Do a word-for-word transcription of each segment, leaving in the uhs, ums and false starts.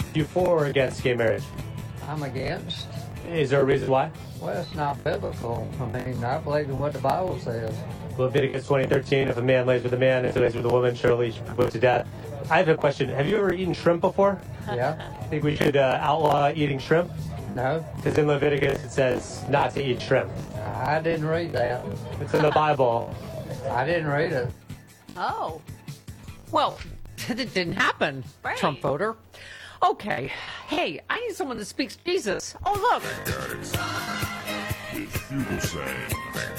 You for or against gay marriage? I'm against. Is there a reason why? Well, it's not biblical. I mean, I believe in what the Bible says. Leviticus twenty thirteen, if a man lays with a man, if he lays with a woman, surely he should be put to death. I have a question. Have you ever eaten shrimp before? Yeah. Think we should uh, outlaw eating shrimp? No. Because in Leviticus it says not to eat shrimp. I didn't read that. It's in the Bible. I didn't read it. Oh. Well, it didn't happen, Right. Trump voter. Okay. Hey, I need someone that speaks Jesus. Oh, look. With Fugelsang.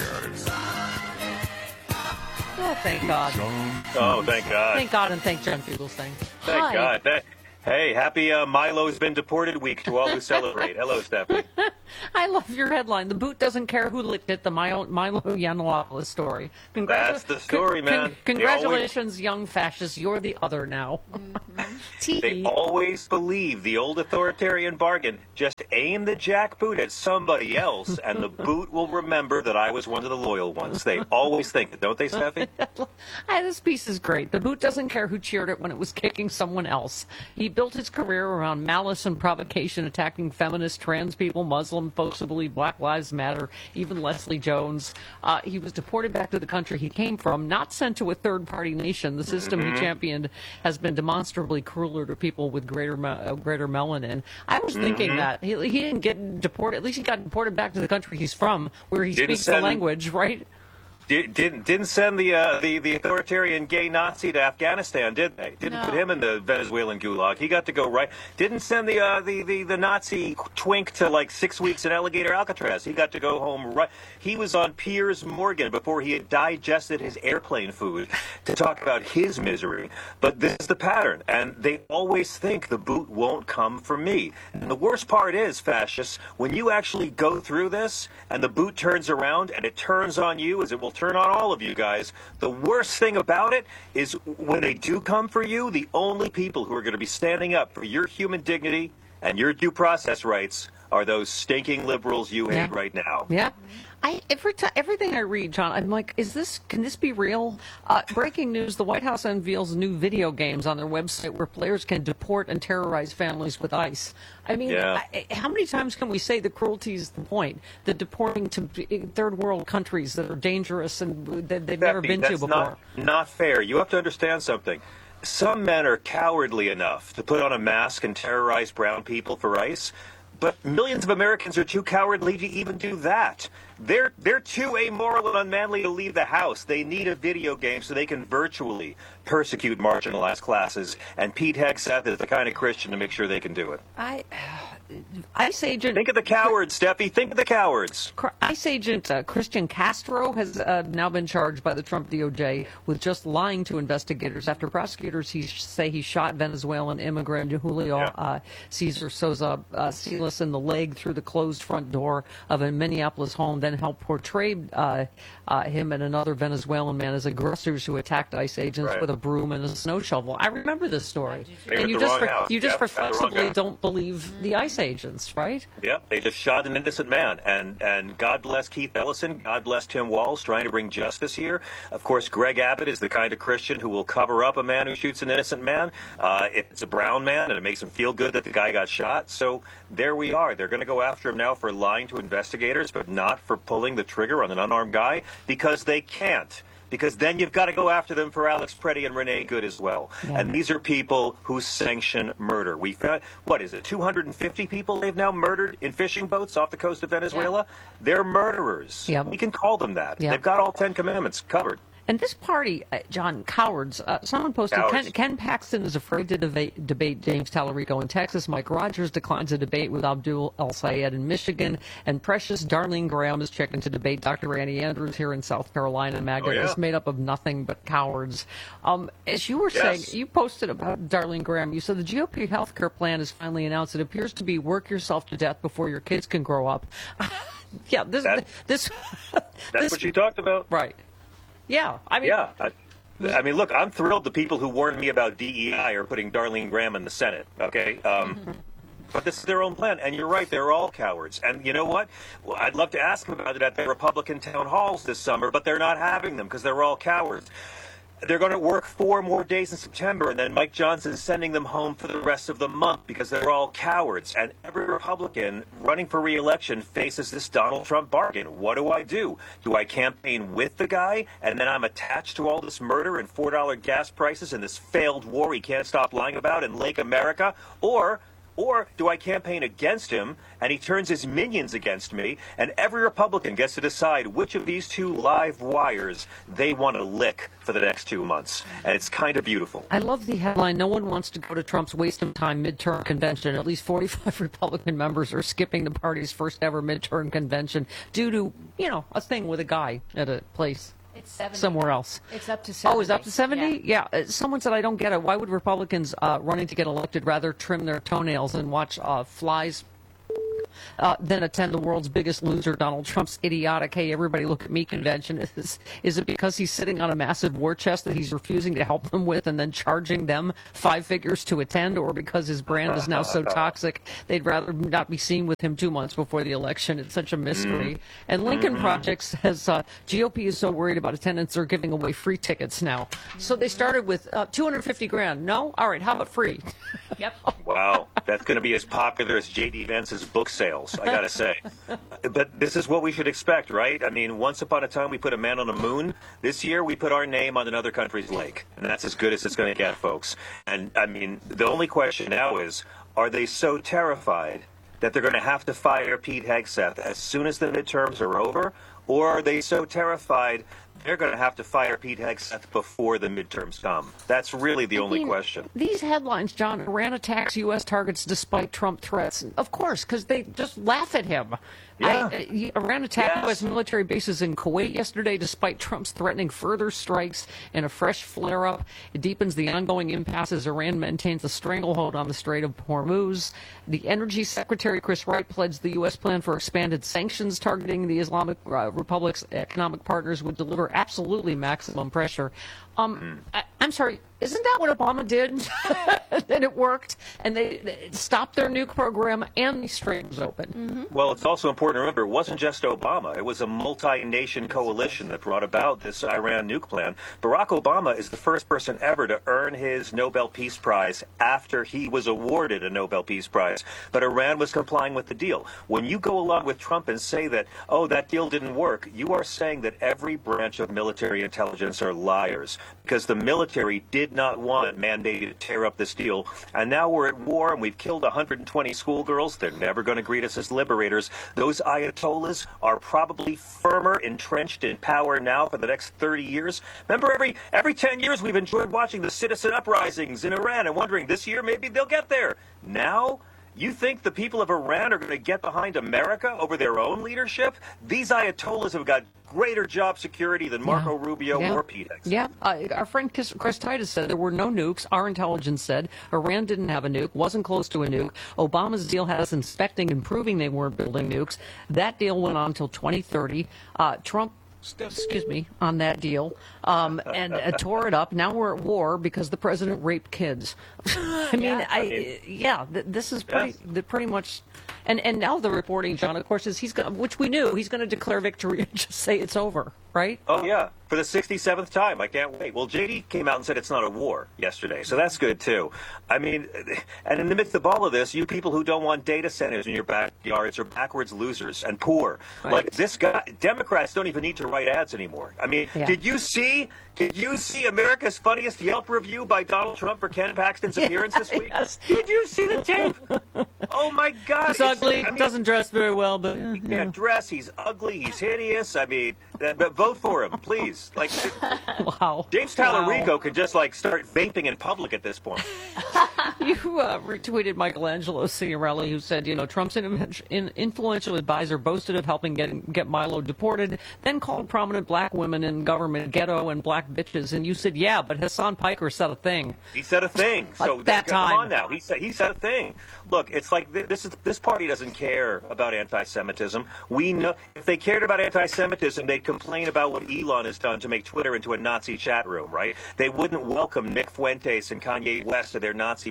Oh, thank God. Oh, thank God. Thank God and thank John Fugelsang. Thank Hi. God. That, hey, happy uh, Milo's been deported week to all who celebrate. Hello, Stephanie. I love your headline. The boot doesn't care who licked it. The Milo, Milo Yiannopoulos story. Congratu- That's the story, con- man. con- congratulations, young fascist. You're the other now. They always believe the old authoritarian bargain. Just aim the jackboot at somebody else, and the boot will remember that I was one of the loyal ones. They always think it, don't they, Steffi? Ah, this piece is great. The boot doesn't care who cheered it when it was kicking someone else. He built his career around malice and provocation, attacking feminists, trans people, Muslim folks who believe Black Lives Matter, even Leslie Jones. Uh, he was deported back to the country he came from, not sent to a third-party nation. The system Mm-hmm. he championed has been demonstrably crueler to people with greater me- uh, greater melanin. I was Mm-hmm. thinking that he, he didn't get deported. At least he got deported back to the country he's from, where he Didn't speaks the send- language, right? Did, didn't didn't send the uh, the the authoritarian gay Nazi to Afghanistan, did they? Didn't No. put him in the Venezuelan gulag. He got to go right. Didn't send the uh, the, the the Nazi twink to like six weeks in Alligator Alcatraz. He got to go home right. He was on Piers Morgan before he had digested his airplane food to talk about his misery. But this is the pattern, and they always think the boot won't come for me. And the worst part is, fascists, when you actually go through this and the boot turns around and it turns on you, as it will turn on all of you guys. The worst thing about it is when they do come for you, the only people who are going to be standing up for your human dignity and your due process rights are those stinking liberals you hate Yeah. right now. Yeah. I every time everything I read, John, I'm like, is this? Can this be real? Uh, breaking news: the White House unveils new video games on their website where players can deport and terrorize families with ICE. I mean, Yeah. I, how many times can we say the cruelty is the point? The deporting to third world countries that are dangerous and that they've never Becky, been to that's before. Not, not fair. You have to understand something. Some men are cowardly enough to put on a mask and terrorize brown people for ICE, but millions of Americans are too cowardly to even do that. They're they're too amoral and unmanly to leave the house. They need a video game so they can virtually persecute marginalized classes. And Pete Hegseth is the kind of Christian to make sure they can do it. I, ICE agent. Think of the cowards, Steffi. Think of the cowards. ICE agent uh, Christian Castro has uh, now been charged by the Trump D O J with just lying to investigators after prosecutors he say he shot Venezuelan immigrant Julio Yeah. uh, Cesar Sosa uh, Silas in the leg through the closed front door of a Minneapolis home, then helped portray uh, uh, him and another Venezuelan man as aggressors who attacked ICE agents Right. with a broom and a snow shovel. I remember this story. They were And you at the just wrong house. you just Yep, at the wrong reflexively house. don't believe the ICE agents, right? Yep, they just shot an innocent man, and and God bless Keith Ellison, God bless Tim Walz, trying to bring justice here. Of course, Greg Abbott is the kind of Christian who will cover up a man who shoots an innocent man uh, if it's a brown man, and it makes him feel good that the guy got shot. So there we are. They're going to go after him now for lying to investigators, but not for pulling the trigger on an unarmed guy, because they can't. Because then you've got to go after them for Alex Preddy and Renee Good as well. Yeah. And these are people who sanction murder. We found, what is it, two hundred fifty people they've now murdered in fishing boats off the coast of Venezuela? They're murderers. Yeah. We can call them that. Yeah. They've got all Ten Commandments covered. And this party, uh, John, cowards. Uh, someone posted, Cowards. Ken, Ken Paxton is afraid to debate, debate James Tallarico in Texas. Mike Rogers declines a debate with Abdul El Sayed in Michigan. And precious Darlene Graham is checking to debate Doctor Annie Andrews here in South Carolina. MAGA Oh, yeah. is made up of nothing but cowards. Um, as you were Yes. saying, you posted about Darlene Graham. You said the G O P health care plan is finally announced. It appears to be work yourself to death before your kids can grow up. yeah, this, That- this, That's this, what you talked about. right. Yeah, I mean, Yeah. I, I mean, look, I'm thrilled the people who warned me about D E I are putting Darlene Graham in the Senate, okay? Um, but this is their own plan. And you're right, they're all cowards. And you know what? Well, I'd love to ask them about it at the Republican town halls this summer, but they're not having them because they're all cowards. they're going to work four more days in September, and then Mike Johnson's sending them home for the rest of the month because they're all cowards. And every Republican running for re-election faces this Donald Trump bargain. What do I do? Do I campaign with the guy, and then I'm attached to all this murder and four dollar gas prices and this failed war he can't stop lying about in Lake America? Or... Or do I campaign against him, and he turns his minions against me, and every Republican gets to decide which of these two live wires they want to lick for the next two months? And it's kind of beautiful. I love the headline, no one wants to go to Trump's waste of time midterm convention. At least forty-five Republican members are skipping the party's first ever midterm convention due to, you know, a thing with a guy at a place. It's seventy. Somewhere else. It's up to seventy. Oh, is it up to seventy? Yeah. yeah. Uh, Someone said, I don't get it. Why would Republicans uh, running to get elected rather trim their toenails and watch uh, flies uh, than attend the world's biggest loser, Donald Trump's idiotic, hey, everybody look at me convention? Is, is it because he's sitting on a massive war chest that he's refusing to help them with and then charging them five figures to attend, or because his brand is now so toxic they'd rather not be seen with him two months before the election? It's such a mystery. And Lincoln Project says uh, G O P is so worried about attendance they're giving away free tickets now. So they started with uh, two hundred fifty grand. No? All right, how about free? Yep. Wow, that's going to be as popular as J D Vance's book sales, I got to say. But this is what we should expect, right? I mean, once upon a time we put a man on the moon. This year we put our name on another country's lake. And that's as good as it's going to get, folks. And, I mean, the only question now is, are they so terrified that they're going to have to fire Pete Hegseth as soon as the midterms are over? Or are they so terrified they're going to have to fire Pete Hegseth before the midterms come? That's really the I only mean, question. These headlines, John, Iran attacks U S targets despite Trump threats. Of course, because they just laugh at him. Yeah. I, uh, Iran attacked Yes. U S military bases in Kuwait yesterday despite Trump's threatening further strikes in a fresh flare-up. It deepens the ongoing impasse as Iran maintains a stranglehold on the Strait of Hormuz. The Energy Secretary Chris Wright pledged the U S plan for expanded sanctions targeting the Islamic uh, Republic's economic partners would deliver absolutely maximum pressure. Um, I, I'm sorry, isn't that what Obama did? And it worked, and they, they stopped their nuke program, and the strait was open. Mm-hmm. Well, it's also important to remember it wasn't just Obama. It was a multi-nation coalition that brought about this Iran nuke plan. Barack Obama is the first person ever to earn his Nobel Peace Prize after he was awarded a Nobel Peace Prize. But Iran was complying with the deal. When you go along with Trump and say that, oh, that deal didn't work, you are saying that every branch of military intelligence are liars, because the military did not want mandated to tear up this deal. And now we're at war and we've killed one hundred twenty schoolgirls. They're never going to greet us as liberators. Those ayatollahs are probably firmer entrenched in power now for the next thirty years. Remember, every every ten years we've enjoyed watching the citizen uprisings in Iran and wondering this year maybe they'll get there. Now, you think the people of Iran are going to get behind America over their own leadership? These ayatollahs have got greater job security than Marco Yeah. Rubio Yeah. or Pete Hegseth. Yeah, uh, our friend Chris, Chris Titus said there were no nukes. Our intelligence said Iran didn't have a nuke, wasn't close to a nuke. Obama's deal had us inspecting and proving they weren't building nukes. That deal went on until twenty thirty. Uh, Trump excuse me, on that deal, um, and uh, tore it up. Now we're at war because the president raped kids. I mean, Yeah. I, yeah, th- this is pretty, Yes. the, pretty much, and, and now the reporting, John, of course, is he's going, which we knew, he's going to declare victory and just say it's over, right? Oh, yeah, for the sixty-seventh time. I can't wait. Well, J D came out and said it's not a war yesterday, so that's good, too. I mean, and in the midst of all of this, you people who don't want data centers in your backyards are backwards losers and poor. Right. Like this guy, Democrats don't even need to write ads anymore. I mean, Yeah. did you see, did you see America's Funniest Yelp review by Donald Trump for Ken Paxton's appearance this week? Yes. Did you see the tape? Oh, my God. He's It's- ugly, I mean, doesn't dress very well, but yeah, he yeah. can't dress. He's ugly. He's hideous. I mean, uh, but vote for him, please. Like, Wow. James Wow. Tallarico could just like start vaping in public at this point. You uh, retweeted Michelangelo Signorelli, who said, you know, Trump's in, in influential advisor boasted of helping get, get Milo deported, then called prominent black women in government ghetto and black bitches. And you said, yeah, but Hassan Piker said a thing. He said a thing. So At that come time. on now. He said he said a thing. Look, it's like th- this is this party doesn't care about anti-Semitism. We know if they cared about anti-Semitism, they'd complain about what Elon has done to make Twitter into a Nazi chat room, right? They wouldn't welcome Nick Fuentes and Kanye West to their Nazi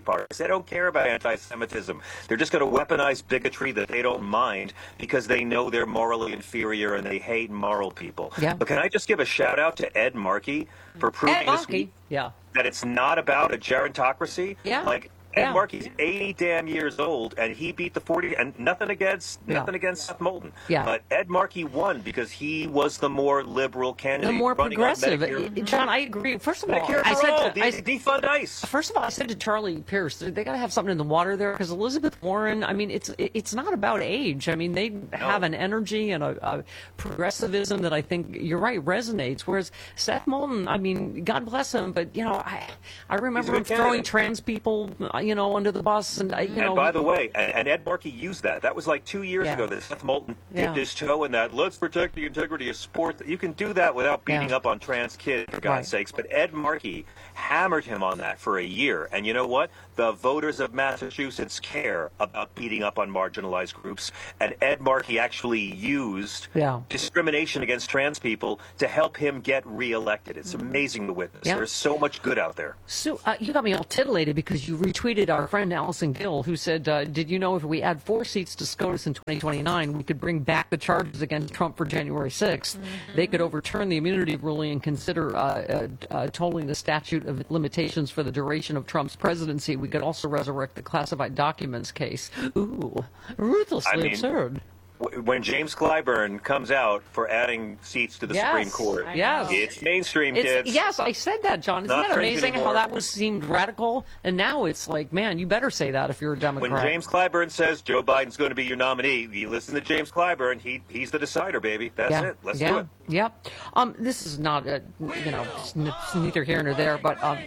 parties. They don't care about anti-Semitism. They're just going to weaponize bigotry that they don't mind because they know they're morally inferior and they hate moral people. Yeah. But can I just give a shout out to Ed Markey for proving Ed this Markey, week yeah. that it's not about a gerontocracy? Yeah. Like, Ed Yeah. Markey's eighty damn years old, and he beat the forty. And nothing against Yeah. nothing against Seth Moulton. Yeah. But Ed Markey won because he was the more liberal candidate. The more running on progressive. Medicare. John, I agree. First of all, Medicare I for said all. to, I, De- defund ICE. First of all, I said to Charlie Pierce, they got to have something in the water there because Elizabeth Warren. I mean, it's it's not about age. I mean, they have an energy and a, a progressivism that I think you're right resonates. Whereas Seth Moulton, I mean, God bless him, but you know, I I remember him good throwing candidate. trans people, you know, under the bus, and I, you know. And by the way, and, and Ed Markey used that. That was like two years Yeah. ago that Seth Moulton Yeah. dipped his toe in that. Let's protect the integrity of sport. You can do that without beating Yeah. up on trans kids, for God's Right. sakes. But Ed Markey hammered him on that for a year. And you know what? The voters of Massachusetts care about beating up on marginalized groups. And Ed Markey actually used Yeah. discrimination against trans people to help him get reelected. It's amazing to witness. Yeah. There's so much good out there. So uh, you got me all titillated because you retweeted our friend Allison Gill, who said, uh, "Did you know if we add four seats to SCOTUS in twenty twenty-nine, we could bring back the charges against Trump for January sixth? Mm-hmm. They could overturn the immunity ruling and consider uh, uh, uh, tolling the statute of limitations for the duration of Trump's presidency. We could also resurrect the classified documents case." Ooh, ruthlessly I mean, absurd. W- When James Clyburn comes out for adding seats to the Yes. Supreme Court, Yes. it's mainstream, It's, kids. yes, I said that, John. Isn't Not that fringe amazing how anymore. that was seemed radical? And now it's like, man, you better say that if you're a Democrat. When James Clyburn says Joe Biden's going to be your nominee, you listen to James Clyburn. He he's the decider, baby. That's yeah. it. Let's yeah. do it. Yep. Um, this is not, a, you know, it's n- it's neither here nor there, but um,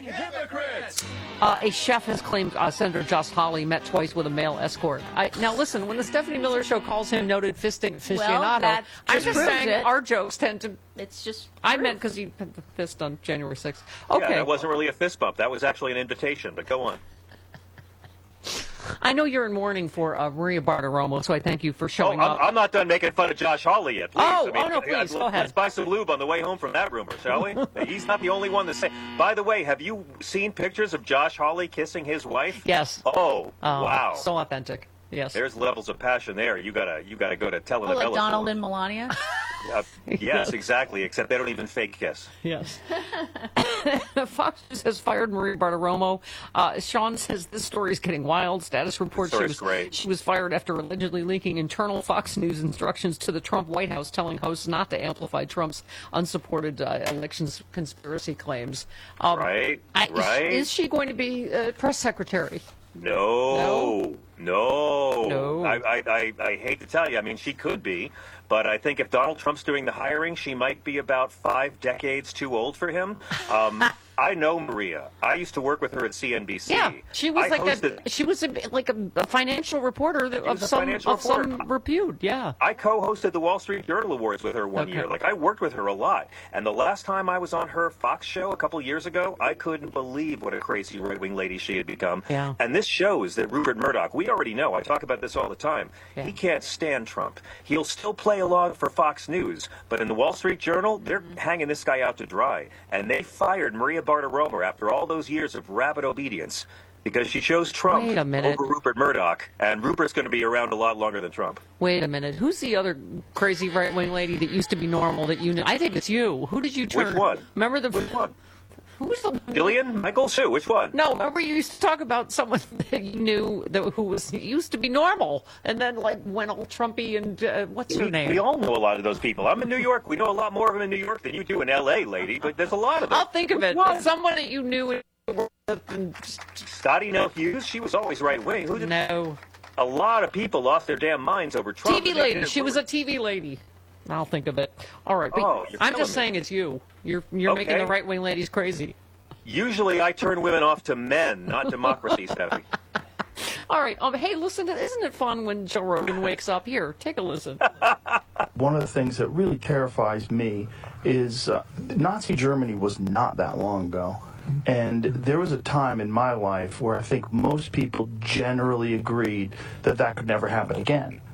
uh, a chef has claimed uh, Senator Josh Hawley met twice with a male escort. I, now, listen, when the Stephanie Miller Show calls him noted fisting aficionado, that I'm just just proves saying it. our jokes tend to. It's just. I true. meant because he put the fist on January sixth. Yeah, Okay. that wasn't really a fist bump. That was actually an invitation. But go on. I know you're in mourning for uh, Maria Bartiromo, so I thank you for Oh, showing I'm, up. I'm not done making fun of Josh Hawley yet. Please. Oh, I mean, oh, no, please, let's, go ahead. Let's buy some lube on the way home from that rumor, shall we? He's not the only one to say. By the way, have you seen pictures of Josh Hawley kissing his wife? Yes. Oh, Oh, wow. So authentic. Yes. There's levels of passion there. You gotta, you gotta go to telenovela. Oh, like Donald for. and Melania. Uh, yes, exactly. Except they don't even fake kiss. Yes. Fox News has fired Maria Bartiromo. Uh, Sean says this story is getting wild. Status reports she story's was, great. she was fired after allegedly leaking internal Fox News instructions to the Trump White House, telling hosts not to amplify Trump's unsupported uh, elections conspiracy claims. Um, Right, I- right. Is, is she going to be uh, press secretary? No, no, No. I, I, I, I hate to tell you. I mean, she could be, but I think if Donald Trump's doing the hiring, she might be about five decades too old for him. Um, I know Maria. I used to work with her at C N B C. Yeah, she was I like hosted, a she was a, like a, a financial reporter that, of was a some financial of some reporter. repute. Yeah. I co-hosted the Wall Street Journal Awards with her one Okay. year. Like, I worked with her a lot. And the last time I was on her Fox show a couple years ago, I couldn't believe what a crazy right-wing lady she had become. Yeah. And this shows that Rupert Murdoch, we already know, I talk about this all the time, Yeah. he can't stand Trump. He'll still play along for Fox News, but in the Wall Street Journal, they're hanging this guy out to dry. And they fired Maria Bartiromo after all those years of rabid obedience because she chose Trump Wait a minute. over Rupert Murdoch. And Rupert's going to be around a lot longer than Trump. Wait a minute. Who's the other crazy right wing lady that used to be normal that you knew? I think it's you. Who did you turn? Which one? Remember the Which one? Who's the Gillian? Michael? Sue? Which one? No, remember you used to talk about someone that you knew that who was used to be normal and then like went all Trumpy and uh, what's her We, name? we all know a lot of those people. I'm in New York. We know a lot more of them in New York than you do in L A, lady. But there's a lot of them. I'll think of it. What? Someone that you knew. And Scotty Nell Hughes. She was always right wing. Who did? no. A lot of people lost their damn minds over Trump. T V and they lady. didn't She was a vote. T V lady. I'll think of it. All right. But Oh, you're I'm killing just me. saying it's you. You're you're making Okay. the right wing ladies crazy. Usually, I turn women off to men, not democracy, Stephanie. All right. Um, hey, listen. Isn't it fun when Joe Rogan wakes up? Here, take a listen. One of the things that really terrifies me is uh, Nazi Germany was not that long ago. And there was a time in my life where I think most people generally agreed that that could never happen again.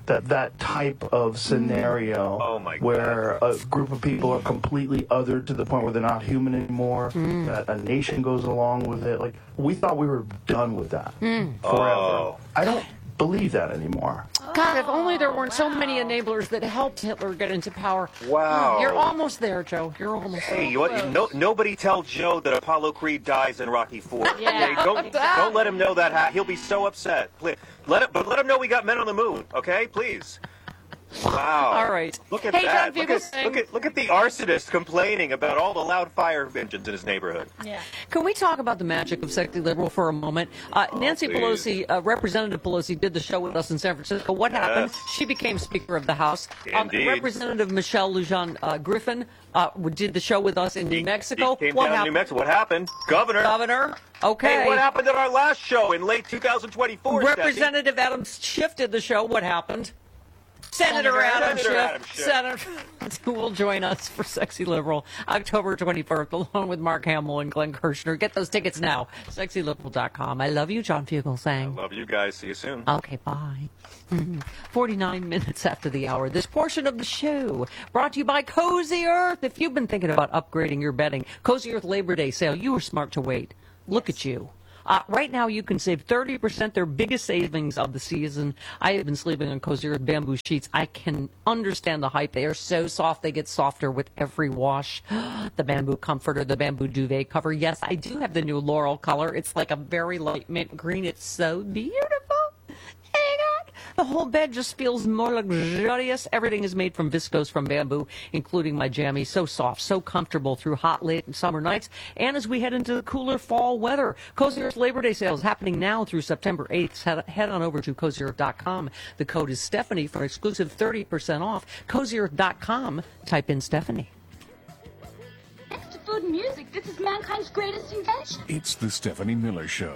that that type of scenario Oh, my where a group of people are completely othered to the point where they're not human anymore, Mm. that a nation goes along with it. Like, we thought we were done with that Mm. forever. Oh. I don't believe that anymore. God, if only there weren't so many enablers that helped Hitler get into power. Wow. You're almost there, Joe. You're almost there. Hey, you, no, nobody tell Joe that Apollo Creed dies in Rocky Four. Yeah. Okay? Don't don't let him know that. Ha- He'll be so upset. Please let it, but let him know we got men on the moon. Okay, please. Wow. All right. Look at Hey, that. John Look at, Fugelsang. look at look at the arsonist complaining about all the loud fire engines in his neighborhood. Yeah. Can we talk about the magic of Sexy Liberal for a moment? Uh, Nancy please. Pelosi, uh, Representative Pelosi, did the show with us in San Francisco. What happened? Yes. She became Speaker of the House. Um, Indeed. Representative Michelle Lujan uh, Griffin uh, did the show with us in New Mexico. He came what down to happened? New Mexico. What happened? Governor. Governor. Okay. Hey, what happened at our last show in late two thousand twenty-four? Representative Adam Schiff did the show. What happened? Senator, Senator Adam Senator Schiff, Adam Schiff. Senator, who will join us for Sexy Liberal October twenty-first, along with Mark Hamill and Glenn Kirshner. Get those tickets now, sexy liberal dot com. I love you, John Fugelsang. Love you guys. See you soon. Okay, bye. Mhm. forty-nine minutes after the hour. This portion of the show brought to you by Cozy Earth. If you've been thinking about upgrading your bedding, Cozy Earth Labor Day sale, you were smart to wait. Look at you. Uh, right now, you can save thirty percent, their biggest savings of the season. I have been sleeping on Cozy Earth bamboo sheets. I can understand the hype. They are so soft. They get softer with every wash. The bamboo comforter, the bamboo duvet cover. Yes, I do have the new Laurel color. It's like a very light mint green. It's so beautiful. Hang on. The whole bed just feels more luxurious. Everything is made from viscose from bamboo, including my jammies. So soft, so comfortable through hot, late summer nights. And as we head into the cooler fall weather, Cozy Earth Labor Day sale is happening now through September eighth. Head, head on over to cozy earth dot com. The code is Stephanie for an exclusive thirty percent off. cozy earth dot com. Type in Stephanie. Next to food and music, this is mankind's greatest invention. It's the Stephanie Miller Show.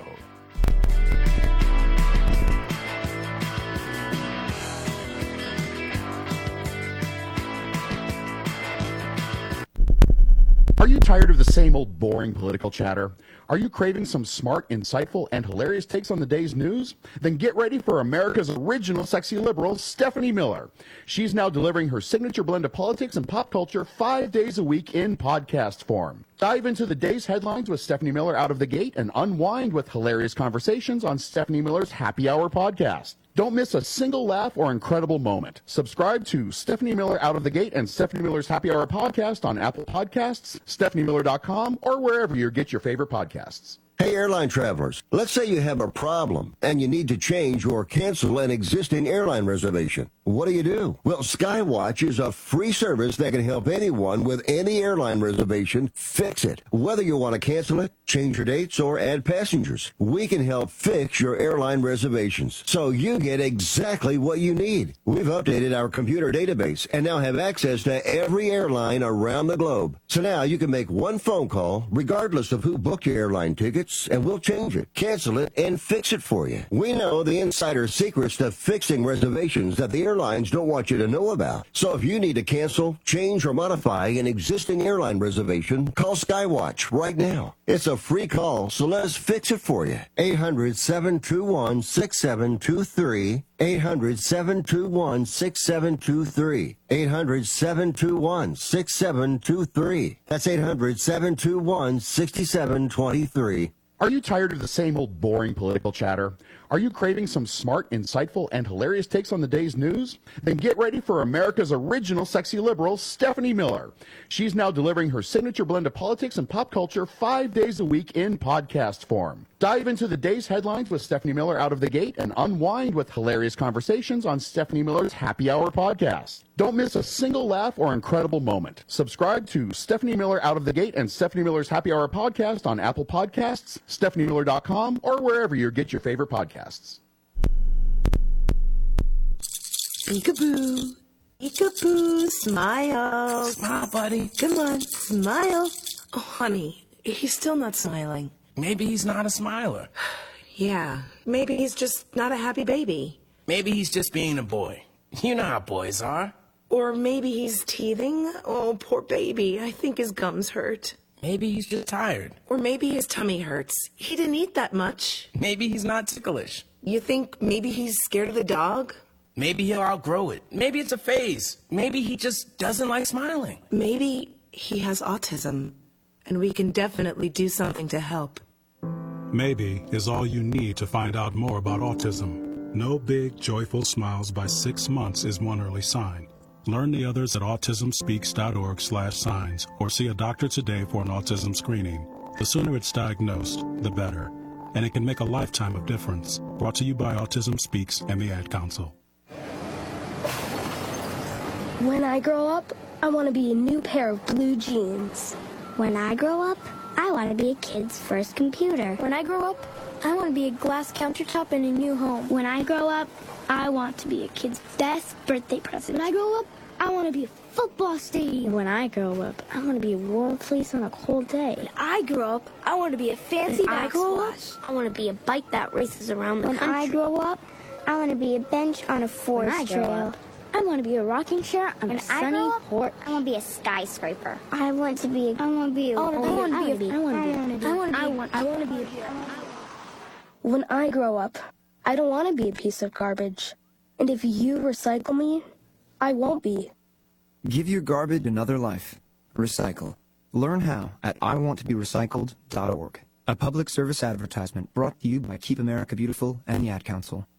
Are you tired of the same old boring political chatter? Are you craving some smart, insightful, and hilarious takes on the day's news? Then get ready for America's original sexy liberal, Stephanie Miller. She's now delivering her signature blend of politics and pop culture five days a week in podcast form. Dive into the day's headlines with Stephanie Miller out of the gate and unwind with hilarious conversations on Stephanie Miller's Happy Hour podcast. Don't miss a single laugh or incredible moment. Subscribe to Stephanie Miller Out of the Gate and Stephanie Miller's Happy Hour podcast on Apple Podcasts, stephanie miller dot com, or wherever you get your favorite podcasts. Hey, airline travelers, let's say you have a problem and you need to change or cancel an existing airline reservation. What do you do? Well, Skywatch is a free service that can help anyone with any airline reservation fix it. Whether you want to cancel it, change your dates, or add passengers, we can help fix your airline reservations so you get exactly what you need. We've updated our computer database and now have access to every airline around the globe. So now you can make one phone call regardless of who booked your airline tickets, and we'll change it, cancel it, and fix it for you. We know the insider secrets to fixing reservations that the airlines don't want you to know about. So if you need to cancel, change, or modify an existing airline reservation, call Skywatch right now. It's a free call, so let us fix it for you. eight hundred, seven two one, six seven two three. eight hundred, seven two one, six seven two three. eight hundred, seven two one, six seven two three. That's eight hundred, seven two one, six seven two three. Are you tired of the same old boring political chatter? Are you craving some smart, insightful, and hilarious takes on the day's news? Then get ready for America's original sexy liberal, Stephanie Miller. She's now delivering her signature blend of politics and pop culture five days a week in podcast form. Dive into the day's headlines with Stephanie Miller out of the gate and unwind with hilarious conversations on Stephanie Miller's Happy Hour podcast. Don't miss a single laugh or incredible moment. Subscribe to Stephanie Miller Out of the Gate and Stephanie Miller's Happy Hour podcast on Apple Podcasts, stephanie miller dot com, or wherever you get your favorite podcasts. Peekaboo. Peekaboo. Smile. Smile, buddy. Come on. Smile. Oh, honey, he's still not smiling. Maybe he's not a smiler. Yeah, maybe he's just not a happy baby. Maybe he's just being a boy. You know how boys are. Or maybe he's teething. Oh, poor baby. I think his gums hurt. Maybe he's just tired. Or maybe his tummy hurts. He didn't eat that much. Maybe he's not ticklish. You think maybe he's scared of the dog? Maybe he'll outgrow it. Maybe it's a phase. Maybe he just doesn't like smiling. Maybe he has autism, and we can definitely do something to help. Maybe is all you need to find out more about autism. No big, joyful smiles by six months is one early sign. Learn the others at autismspeaks.org slash signs or see a doctor today for an autism screening. The sooner it's diagnosed, the better. And it can make a lifetime of difference. Brought to you by Autism Speaks and the Ad Council. When I grow up, I want to be a new pair of blue jeans. When I grow up, I want to be a kid's first computer. When I grow up, I want to be a glass countertop in a new home. When I grow up, I want to be a kid's best birthday present. When I grow up, I want to be a football stadium. When I grow up, I want to be a warm fleece on a cold day. When I grow up, I want to be a fancy when I grow up, I want to be a bike that races around the when country. When I grow up, I want to be a bench on a forest trail. Up, I want to be a rocking chair on when a sunny I porch. I want to be a skyscraper. I want to be. A, I want to be. A, I want to be. I want to be. I want to be. I want. I want to be. When I grow up, I don't want to be a piece of garbage. And if you recycle me, I won't be. Give your garbage another life. Recycle. Learn how at I want to be recycled dot org. A public service advertisement brought to you by Keep America Beautiful and the Ad Council.